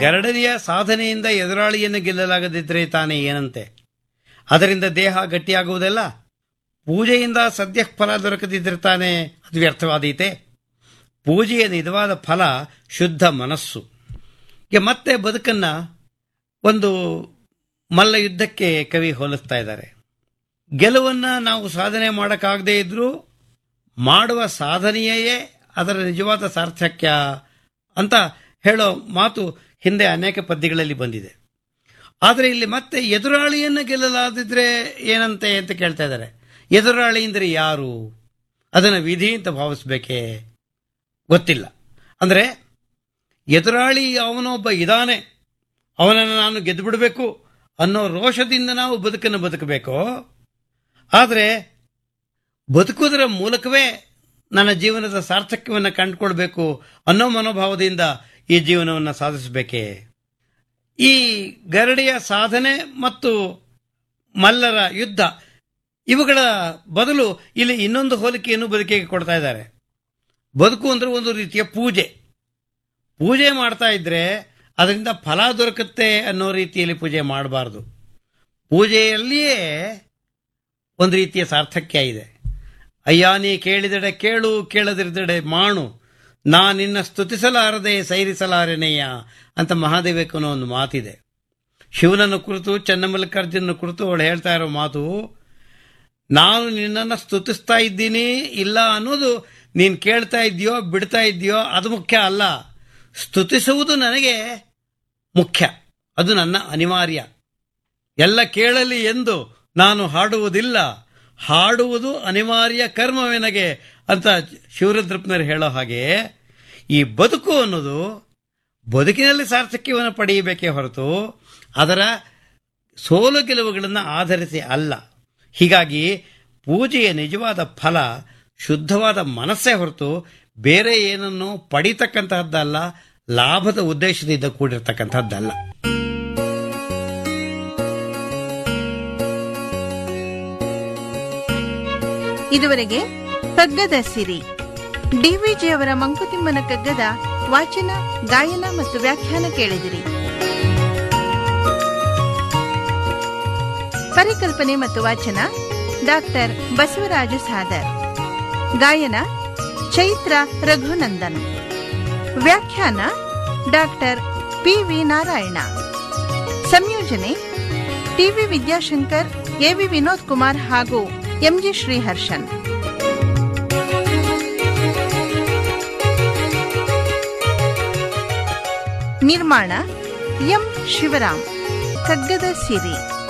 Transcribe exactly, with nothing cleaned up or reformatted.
ಗರಡನೆಯ ಸಾಧನೆಯಿಂದ ಎದುರಾಳಿಯನ್ನು ಗೆಲ್ಲಲಾಗದಿದ್ದರೆ ತಾನೇ ಏನಂತೆ? ಅದರಿಂದ ದೇಹ ಗಟ್ಟಿಯಾಗುವುದಲ್ಲ. ಪೂಜೆಯಿಂದ ಸದ್ಯ ಫಲ ದೊರಕದಿದ್ದರೆ ತಾನೇ ಅದು ವ್ಯರ್ಥವಾದೀತೆ. ಪೂಜೆಯ ನಿಜವಾದ ಫಲ ಶುದ್ಧ ಮನಸ್ಸು. ಈಗ ಮತ್ತೆ ಬದುಕನ್ನ ಒಂದು ಮಲ್ಲ ಯುದ್ಧಕ್ಕೆ ಕವಿ ಹೋಲಿಸ್ತಾ ಇದ್ದಾರೆ. ಗೆಲುವನ್ನು ನಾವು ಸಾಧನೆ ಮಾಡೋಕ್ಕಾಗದೇ ಇದ್ರೂ ಮಾಡುವ ಸಾಧನೆಯೇ ಅದರ ನಿಜವಾದ ಸಾರ್ಥಕ್ಯ ಅಂತ ಹೇಳೋ ಮಾತು ಹಿಂದೆ ಅನೇಕ ಪದ್ಯಗಳಲ್ಲಿ ಬಂದಿದೆ. ಆದರೆ ಇಲ್ಲಿ ಮತ್ತೆ ಎದುರಾಳಿಯನ್ನು ಗೆಲ್ಲಲಾದಿದ್ರೆ ಏನಂತೆ ಅಂತ ಕೇಳ್ತಾ ಇದ್ದಾರೆ. ಎದುರಾಳಿ ಅಂದರೆ ಯಾರು? ಅದನ್ನು ವಿಧಿ ಅಂತ ಭಾವಿಸ್ಬೇಕೇ? ಗೊತ್ತಿಲ್ಲ. ಅಂದರೆ ಎದುರಾಳಿ ಅವನೊಬ್ಬ ಇದ್ದಾನೆ, ಅವನನ್ನು ನಾನು ಗೆದ್ದು ಬಿಡಬೇಕು ಅನ್ನೋ ರೋಷದಿಂದ ನಾವು ಬದುಕನ್ನು ಬದುಕಬೇಕು. ಆದರೆ ಬದುಕುವುದರ ಮೂಲಕವೇ ನನ್ನ ಜೀವನದ ಸಾರ್ಥಕ್ಯವನ್ನು ಕಂಡುಕೊಳ್ಬೇಕು ಅನ್ನೋ ಮನೋಭಾವದಿಂದ ಈ ಜೀವನವನ್ನು ಸಾಧಿಸಬೇಕೇ? ಈ ಗರಡಿಯ ಸಾಧನೆ ಮತ್ತು ಮಲ್ಲರ ಯುದ್ಧ ಇವುಗಳ ಬದಲು ಇಲ್ಲಿ ಇನ್ನೊಂದು ಹೋಲಿಕೆಯನ್ನು ಬದುಕಿಗೆ ಕೊಡ್ತಾ ಇದ್ದಾರೆ. ಬದುಕು ಅಂದ್ರೆ ಒಂದು ರೀತಿಯ ಪೂಜೆ. ಪೂಜೆ ಮಾಡ್ತಾ ಇದ್ರೆ ಅದರಿಂದ ಫಲ ದೊರಕುತ್ತೆ ಅನ್ನೋ ರೀತಿಯಲ್ಲಿ ಪೂಜೆ ಮಾಡಬಾರ್ದು. ಪೂಜೆಯಲ್ಲಿಯೇ ಒಂದು ರೀತಿಯ ಸಾರ್ಥಕ್ಯ ಇದೆ. ಅಯ್ಯ ನೀ ಕೇಳಿದೆಡೆ ಕೇಳು, ಕೇಳದಿರದೆಡೆ ಮಾಡು, ನಾ ನಿನ್ನ ಸ್ತುತಿಸಲಾರದೆ ಸೈರಿಸಲಾರೆನೆಯ ಅಂತ ಮಹಾದೇವಕ್ಕನೋ ಒಂದು ಮಾತಿದೆ. ಶಿವನನ್ನು ಕುರಿತು, ಚನ್ನಮಲ್ಲಿಕಾರ್ಜುನನ ಕುರಿತು ಅವಳು ಹೇಳ್ತಾ ಇರೋ ಮಾತು, ನಾನು ನಿನ್ನನ್ನು ಸ್ತುತಿಸ್ತಾ ಇದ್ದೀನಿ ಇಲ್ಲ ಅನ್ನೋದು ನೀನು ಕೇಳ್ತಾ ಇದೆಯೋ ಬಿಡ್ತಾ ಇದೆಯೋ ಅದು ಮುಖ್ಯ ಅಲ್ಲ. ಸ್ತುತಿಸುವುದು ನನಗೆ ಮುಖ್ಯ, ಅದು ನನ್ನ ಅನಿವಾರ್ಯ. ಎಲ್ಲ ಕೇಳಲಿ ಎಂದು ನಾನು ಹಾಡುವುದಿಲ್ಲ, ಹಾಡುವುದು ಅನಿವಾರ್ಯ ಕರ್ಮವೆನಗೆ ಅಂತ ಶಿವರುದ್ರಪ್ಪನವರು ಹೇಳೋ ಹಾಗೆ ಈ ಬದುಕು ಅನ್ನೋದು ಬದುಕಿನಲ್ಲಿ ಸಾರ್ಥಕ್ಯವನ್ನು ಪಡೆಯಬೇಕೇ ಹೊರತು ಅದರ ಸೋಲು ಗೆಲುವುಗಳನ್ನು ಆಧರಿಸಿ ಅಲ್ಲ. ಹೀಗಾಗಿ ಪೂಜೆಯ ನಿಜವಾದ ಫಲ ಶುದ್ಧವಾದ ಮನಸ್ಸೇ ಹೊರತು ಬೇರೆ ಏನನ್ನು ಪಡೀತಕ್ಕಂತಹದ್ದಲ್ಲ, ಲಾಭದ ಉದ್ದೇಶದಿಂದ ಕೂಡಿರ್ತಕ್ಕಂಥದ್ದಲ್ಲ. ಇದುವರೆಗೆ ಕಗ್ಗದ ಸಿರಿ ಡಿವಿಜಿಯವರ ಮಂಕುತಿಮ್ಮನ ಕಗ್ಗದ ವಾಚನ, ಗಾಯನ ಮತ್ತು ವ್ಯಾಖ್ಯಾನ ಕೇಳಿದಿರಿ. ಪರಿಕಲ್ಪನೆ ಮತ್ತು ವಾಚನ ಡಾಕ್ಟರ್ ಬಸವರಾಜ ಸಾದರ್. ಗಾಯನ ಚೈತ್ರ ರಘುನಂದನ್. ವ್ಯಾಖ್ಯಾನ ಡಾಕ್ಟರ್ ಪಿ ವಿ ನಾರಾಯಣ. ಸಂಯೋಜನೆ ಟಿವಿ ವಿದ್ಯಾಶಂಕರ್, ಎವಿ ವಿನೋದ್ ಕುಮಾರ್ ಹಾಗೂ ಎಂಜಿ ಶ್ರೀಹರ್ಷನ್. ನಿರ್ಮಾಣ ಎಂ ಶಿವರಾಮ್. ಕಗ್ಗದ ಸಿರಿ.